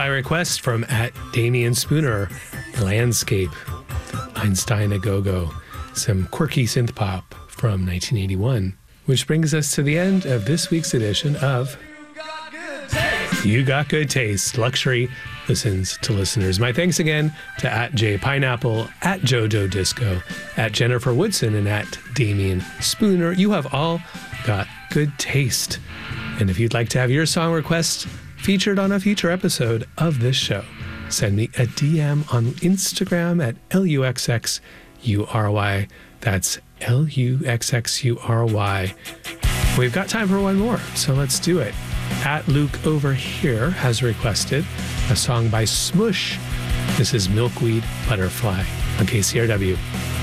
request from at Damian Spooner, Landscape, Einstein a Go-Go, some quirky synth pop from 1981, which brings us to the end of this week's edition of You Got Good Taste, Luxury Listens to Listeners. My thanks again to at J Pineapple, at Jojo Disco, at Jennifer Woodson, and at Damian Spooner. You have all got good taste. And if you'd like to have your song request featured on a future episode of this show, send me a DM on Instagram at LUXXURY. That's LUXXURY. We've got time for one more, so let's do it. At Luke over here has requested a song by Smush. This is Milkweed Butterfly on KCRW.